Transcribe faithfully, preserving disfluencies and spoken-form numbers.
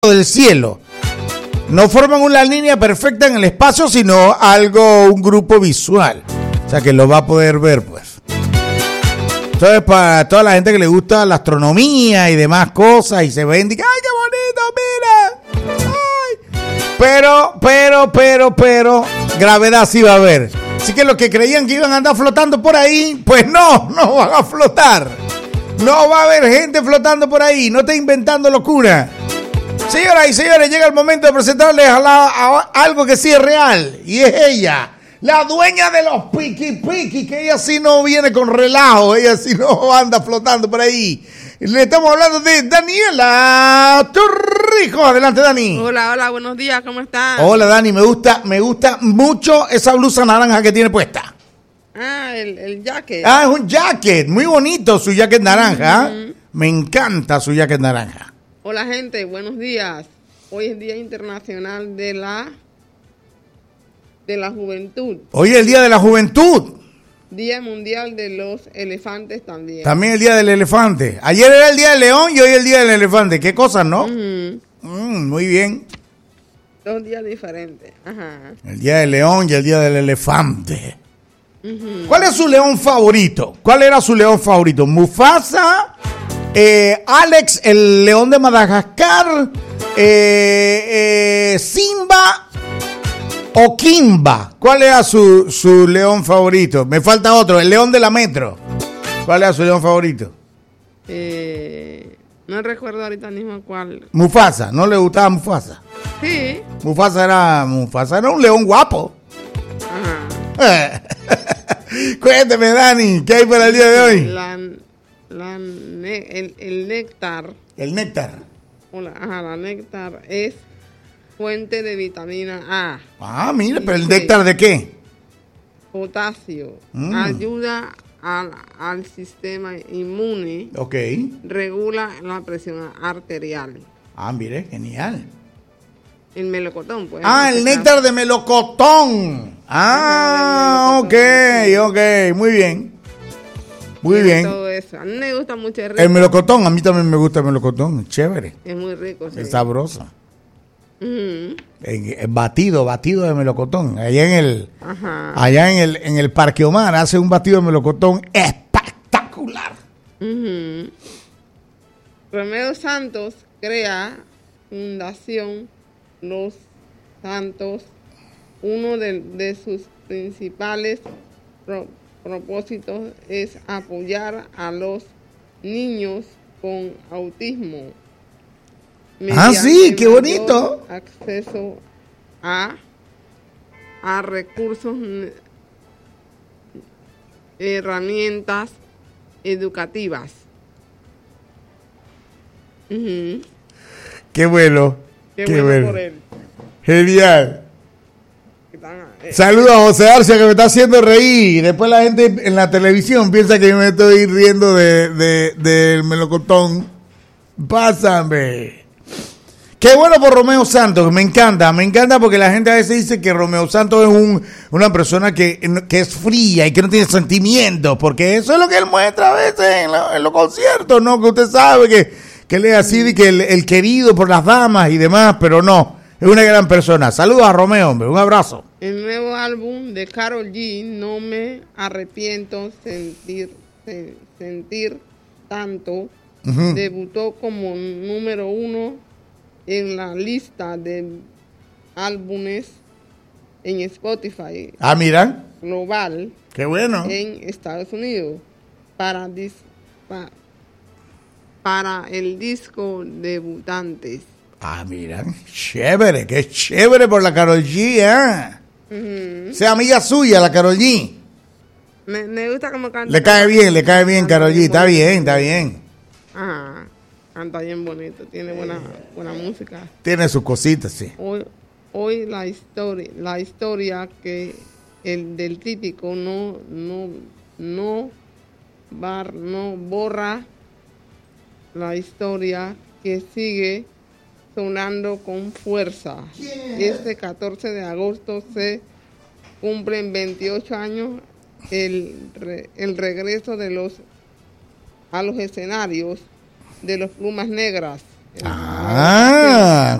del cielo. No forman una línea perfecta en el espacio, sino algo, un grupo visual. O sea que lo va a poder ver, pues. Entonces, para toda la gente que le gusta la astronomía y demás cosas, y se ven, diga, ¡ay, qué bonito, mira! ¡Ay! Pero, pero, pero, pero, gravedad sí va a haber. Así que los que creían que iban a andar flotando por ahí, pues no, no van a flotar. No va a haber gente flotando por ahí, no está inventando locura. Señoras y señores, llega el momento de presentarles a, la, a algo que sí es real, y es ella, la dueña de los piqui piqui, que ella sí no viene con relajo, ella sí no anda flotando por ahí. Le estamos hablando de Daniela Torrijos. Adelante, Dani. Hola, hola, buenos días, ¿cómo estás? Hola, Dani, me gusta, me gusta mucho esa blusa naranja que tiene puesta. Ah, el, el jacket. Ah, es un jacket, muy bonito su jacket naranja. Uh-huh. Me encanta su jacket naranja. Hola, gente, buenos días. Hoy es Día Internacional de la de la Juventud. Hoy es el Día de la Juventud. Día Mundial de los Elefantes también. También el Día del Elefante. Ayer era el Día del León y hoy el Día del Elefante. ¿Qué cosas, no? Uh-huh. Mm, muy bien. Dos días diferentes. Ajá. El Día del León y el Día del Elefante. Uh-huh. ¿Cuál es su león favorito? ¿Cuál era su león favorito? ¿Mufasa? Eh, Alex, el león de Madagascar, eh, eh, Simba o Kimba. ¿Cuál era su, su león favorito? Me falta otro, el león de la Metro. ¿Cuál era su león favorito? Eh, no recuerdo ahorita mismo cuál. Mufasa, ¿no le gustaba Mufasa? Sí. Mufasa era, Mufasa era un león guapo. Ajá. Cuénteme, Dani, ¿qué hay para el día de hoy? La, la ne- el, el néctar. El néctar. Hola, ajá, la néctar es fuente de vitamina A. Ah, mire, pero el Sí. néctar ¿de qué? Potasio. Mm. Ayuda al, al sistema inmune. Ok. Regula la presión arterial. Ah, mire, genial. El melocotón, pues. Ah, el néctar de melocotón. Ah, ok, ok, muy bien. Muy Tiene bien. todo eso. A mí me gusta mucho el El melocotón, a mí también me gusta el melocotón, chévere. Es muy rico. Sí. Es sabroso. Uh-huh. En- en batido, batido de melocotón. Allá en el, Ajá. allá en el, en el Parque Omar hace un batido de melocotón espectacular. Uh-huh. Romeo Santos crea Fundación Los Santos. Uno de, de sus principales pro, propósitos es apoyar a los niños con autismo. Ah, sí, qué mayor bonito. Acceso a, a recursos, herramientas educativas. Uh-huh. Qué bueno. Qué, Qué bueno, bueno. por él. Genial. Están, eh, Saludos a José Arcia que me está haciendo reír. Y después la gente en la televisión piensa que yo me estoy riendo de, de, del melocotón. Pásame. Qué bueno por Romeo Santos, me encanta, me encanta porque la gente a veces dice que Romeo Santos es un, una persona que, que es fría y que no tiene sentimientos, porque eso es lo que él muestra a veces en, lo, en los conciertos, ¿no? Que usted sabe que, que él es así, de que el, el querido por las damas y demás, pero no, es una gran persona. Saludos a Romeo, hombre, un abrazo. el nuevo álbum de Karol G, No me arrepiento sentir, sen- sentir tanto, Uh-huh. debutó como número uno en la lista de álbumes en Spotify Ah, mira, global qué bueno. en Estados Unidos para, dis, pa- para el disco Debutantes. Ah, mira, chévere, qué chévere por la Karol G, ¿eh? Uh-huh. Sea amiga suya la Karol G. Me, me gusta como canta. Le cae bien, le cae bien Canta Karol G, está bonito. bien, está bien. Ajá, canta bien bonito, tiene buena, buena música. Tiene sus cositas, sí. Hoy, hoy la historia, la historia que el del típico no, no, no, bar, no borra la historia que sigue sonando con fuerza. Este catorce de agosto se cumplen veintiocho años el, re, el regreso de los a los escenarios de los Plumas Negras. Ah, Ah,